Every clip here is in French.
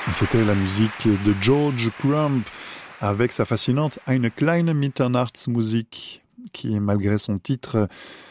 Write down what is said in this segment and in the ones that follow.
C'était la musique de George Crumb avec sa fascinante Eine kleine Mitternachtsmusik qui, malgré son titre,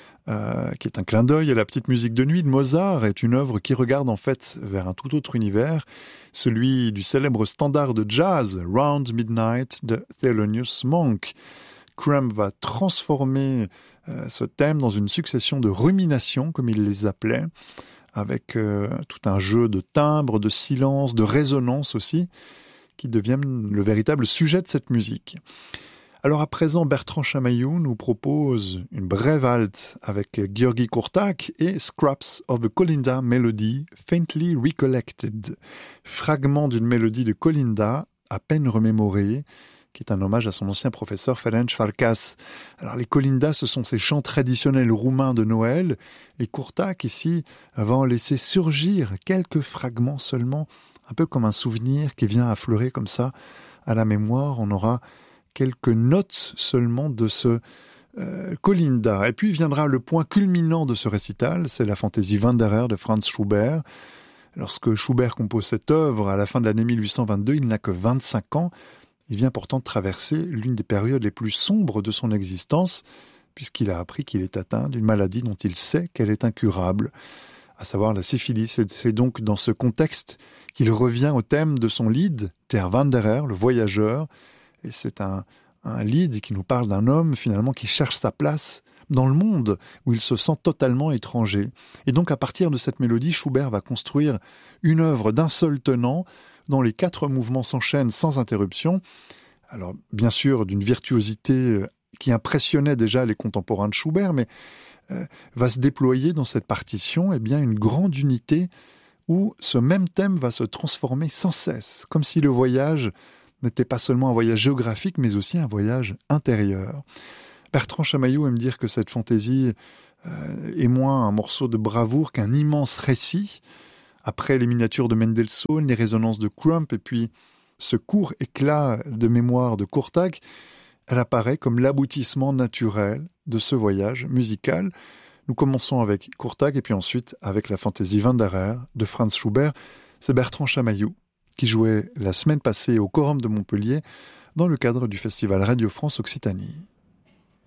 qui est un clin d'œil à la petite musique de nuit de Mozart, est une œuvre qui regarde en fait vers un tout autre univers, celui du célèbre standard de jazz Round Midnight de Thelonious Monk. Crumb va transformer ce thème dans une succession de ruminations, comme il les appelait, avec tout un jeu de timbres, de silence, de résonance aussi, qui deviennent le véritable sujet de cette musique. Alors à présent, Bertrand Chamaillou nous propose une brève halte avec György Kurták et Scraps of the Kolinda Melody, Faintly Recollected, fragment d'une mélodie de Kolinda, à peine remémorée, qui est un hommage à son ancien professeur Ferenc Farkas. Alors les Kolinda, ce sont ces chants traditionnels roumains de Noël, et Kurták ici va en laisser surgir quelques fragments seulement, un peu comme un souvenir qui vient affleurer comme ça à la mémoire. On aura quelques notes seulement de ce Kolinda. Et puis viendra le point culminant de ce récital, c'est la fantaisie Wanderer de Franz Schubert. Lorsque Schubert compose cette œuvre à la fin de l'année 1822, il n'a que 25 ans. Il vient pourtant de traverser l'une des périodes les plus sombres de son existence, puisqu'il a appris qu'il est atteint d'une maladie dont il sait qu'elle est incurable, à savoir la syphilis. Et c'est donc dans ce contexte qu'il revient au thème de son Lied, Der Wanderer, le voyageur. Et c'est un Lied qui nous parle d'un homme finalement qui cherche sa place dans le monde, où il se sent totalement étranger. Et donc à partir de cette mélodie, Schubert va construire une œuvre d'un seul tenant, dont les 4 mouvements s'enchaînent sans interruption. Alors, bien sûr, d'une virtuosité qui impressionnait déjà les contemporains de Schubert, mais va se déployer dans cette partition une grande unité où ce même thème va se transformer sans cesse, comme si le voyage n'était pas seulement un voyage géographique, mais aussi un voyage intérieur. Bertrand Chamaillou aime dire que cette fantaisie est moins un morceau de bravoure qu'un immense récit. Après les miniatures de Mendelssohn, les résonances de Crumb et puis ce court éclat de mémoire de Kurták, elle apparaît comme l'aboutissement naturel de ce voyage musical. Nous commençons avec Kurták et puis ensuite avec la fantaisie Wanderer de Franz Schubert. C'est Bertrand Chamaillou qui jouait la semaine passée au Quorum de Montpellier dans le cadre du festival Radio France Occitanie.